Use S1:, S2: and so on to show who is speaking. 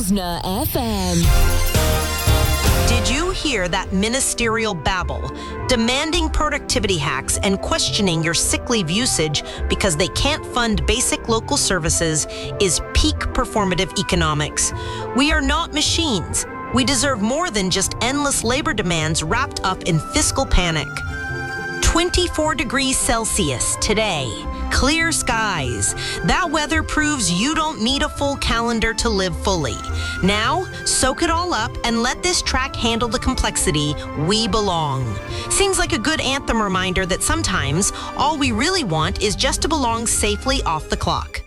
S1: Husna FM.
S2: Did you hear that ministerial babble, demanding productivity hacks and questioning your sick leave usage because they can't fund basic local services is peak performative economics? We are not machines. We deserve more than just endless labor demands wrapped up in fiscal panic. 24 degrees Celsius today. Clear skies. That weather proves you don't need a full calendar to live fully. Now, soak it all up and let this track handle the complexity. We belong. Seems like a good anthem reminder that sometimes all we really want is just to belong safely off the clock.